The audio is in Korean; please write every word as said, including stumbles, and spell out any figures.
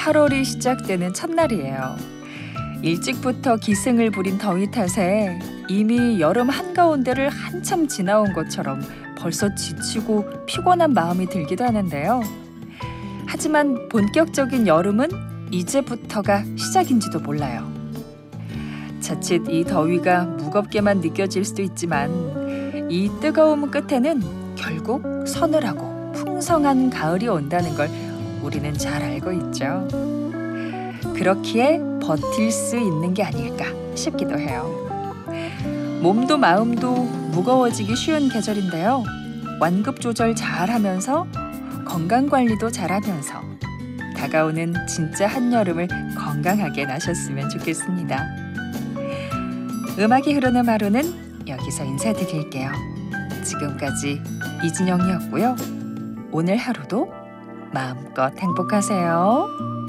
팔월이 시작되는 첫날이에요. 일찍부터 기승을 부린 더위 탓에 이미 여름 한가운데를 한참 지나온 것처럼 벌써 지치고 피곤한 마음이 들기도 하는데요. 하지만 본격적인 여름은 이제부터가 시작인지도 몰라요. 자칫 이 더위가 무겁게만 느껴질 수도 있지만 이 뜨거움 끝에는 결국 서늘하고 풍성한 가을이 온다는 걸 우리는 잘 알고 있죠. 그렇기에 버틸 수 있는 게 아닐까 싶기도 해요. 몸도 마음도 무거워지기 쉬운 계절인데요. 완급 조절 잘하면서 건강관리도 잘하면서 다가오는 진짜 한여름을 건강하게 나셨으면 좋겠습니다. 음악이 흐르는 하루는 여기서 인사드릴게요. 지금까지 이진영이었고요. 오늘 하루도 마음껏 행복하세요.